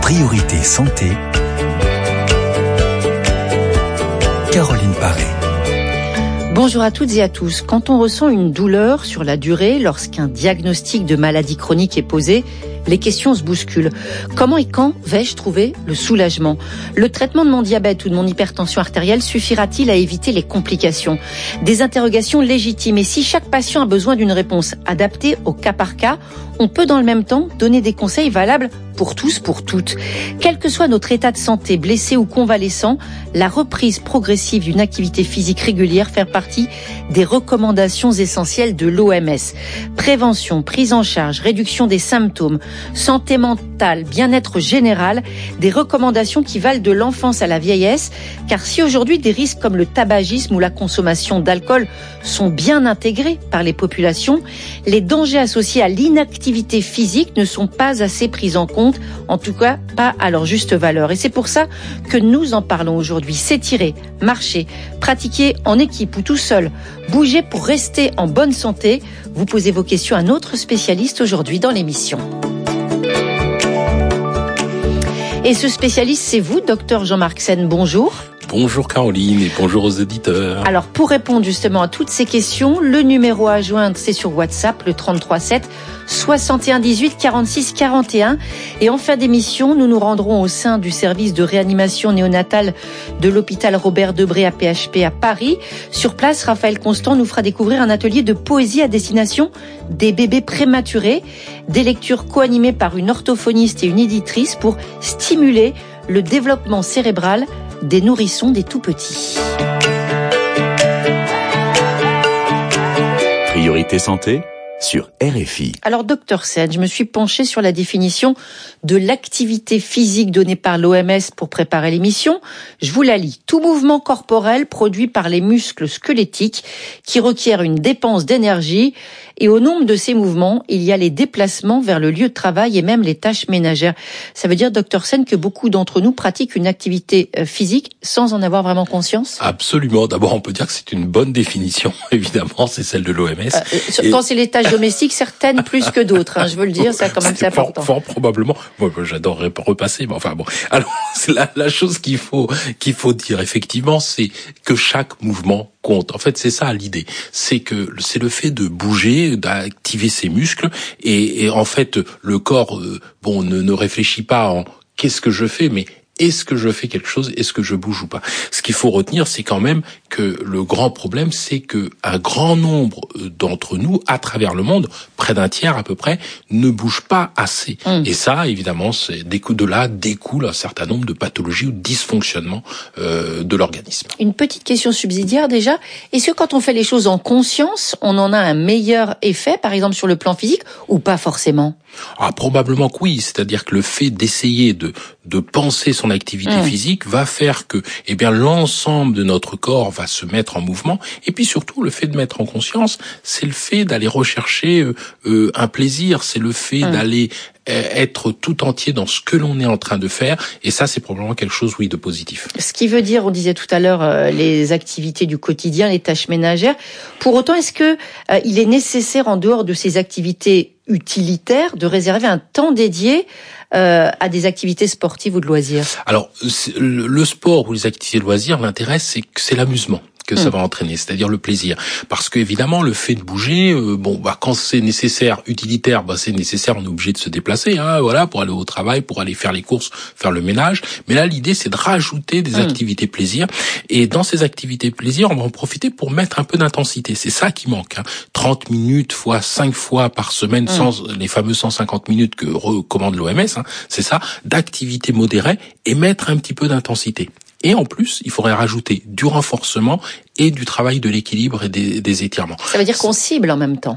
Priorité santé. Caroline Paré. Bonjour à toutes et à tous. Quand on ressent une douleur sur la durée, lorsqu'un diagnostic de maladie chronique est posé, les questions se bousculent. Comment et quand vais-je trouver le soulagement ? Le traitement de mon diabète ou de mon hypertension artérielle suffira-t-il à éviter les complications ? Des interrogations légitimes. Et si chaque patient a besoin d'une réponse adaptée au cas par cas, on peut dans le même temps donner des conseils valables pour tous, pour toutes. Quel que soit notre état de santé, blessé ou convalescent, la reprise progressive d'une activité physique régulière fait partie des recommandations essentielles de l'OMS. Prévention, prise en charge, réduction des symptômes, santé mentale, bien-être général, des recommandations qui valent de l'enfance à la vieillesse, car si aujourd'hui des risques comme le tabagisme ou la consommation d'alcool sont bien intégrés par les populations, les dangers associés à l'inactivité physique ne sont pas assez pris en compte, en tout cas pas à leur juste valeur. Et c'est pour ça que nous en parlons aujourd'hui. S'étirer, marcher, pratiquer en équipe ou tout seul, bouger pour rester en bonne santé. Vous posez vos questions à notre spécialiste aujourd'hui dans l'émission. Et ce spécialiste, c'est vous, docteur Jean-Marc Sen. Bonjour. Bonjour Caroline et bonjour aux éditeurs. Alors pour répondre justement à toutes ces questions, le numéro à joindre c'est sur WhatsApp, le 33 7 61 18 46 41. Et en fin d'émission, nous nous rendrons au sein du service de réanimation néonatale de l'hôpital Robert Debré à PHP à Paris. Sur place, Raphaël Constant nous fera découvrir un atelier de poésie à destination des bébés prématurés, des lectures co-animées par une orthophoniste et une éditrice pour stimuler le développement cérébral des nourrissons des tout-petits. Priorité santé sur RFI. Alors, docteur Sen, je me suis penchée sur la définition de l'activité physique donnée par l'OMS pour préparer l'émission. Je vous la lis. Tout mouvement corporel produit par les muscles squelettiques qui requiert une dépense d'énergie. Et au nombre de ces mouvements, il y a les déplacements vers le lieu de travail et même les tâches ménagères. Ça veut dire, docteur Sen, que beaucoup d'entre nous pratiquent une activité physique sans en avoir vraiment conscience ? Absolument. D'abord, on peut dire que c'est une bonne définition. Évidemment, c'est celle de l'OMS. Quand c'est les tâches domestiques, certaines plus que d'autres. Je veux le dire, ça quand même c'est important. Fort probablement. Moi, j'adorerais repasser, mais enfin bon. Alors, c'est la chose qu'il faut dire effectivement, c'est que chaque mouvement compte. En fait, c'est ça l'idée. C'est le fait de bouger, d'activer ses muscles, et en fait, le corps, ne réfléchit pas en qu'est-ce que je fais, mais est-ce que je fais quelque chose? Est-ce que je bouge ou pas? Ce qu'il faut retenir, c'est quand même que le grand problème, c'est que un grand nombre d'entre nous, à travers le monde, près d'un tiers à peu près, ne bougent pas assez. Et ça, évidemment, de là découle un certain nombre de pathologies ou de dysfonctionnements de l'organisme. Une petite question subsidiaire déjà. Est-ce que quand on fait les choses en conscience, on en a un meilleur effet, par exemple sur le plan physique, ou pas forcément? Probablement que oui. C'est-à-dire que le fait d'essayer de penser son activité physique va faire que, l'ensemble de notre corps va se mettre en mouvement. Et puis surtout, le fait de mettre en conscience, c'est le fait d'aller rechercher un plaisir. C'est le fait d'aller être tout entier dans ce que l'on est en train de faire. Et ça, c'est probablement quelque chose, de positif. Ce qui veut dire, on disait tout à l'heure, les activités du quotidien, les tâches ménagères. Pour autant, est-ce que il est nécessaire, en dehors de ces activités utilitaires, de réserver un temps dédié à des activités sportives ou de loisirs? Alors, le sport ou les activités de loisirs, l'intérêt, c'est que c'est l'amusement que ça va entraîner, c'est-à-dire le plaisir. Parce que évidemment, le fait de bouger, quand c'est nécessaire, utilitaire, c'est nécessaire, on est obligé de se déplacer, pour aller au travail, pour aller faire les courses, faire le ménage. Mais là, l'idée, c'est de rajouter des activités plaisir. Et dans ces activités plaisir, on va en profiter pour mettre un peu d'intensité. C'est ça qui manque. 30 minutes fois 5 fois par semaine, sans les fameux 150 minutes que recommande l'OMS, c'est ça, d'activité modérée et mettre un petit peu d'intensité. Et en plus, il faudrait rajouter du renforcement et du travail de l'équilibre et des étirements. Ça veut dire qu'on cible en même temps.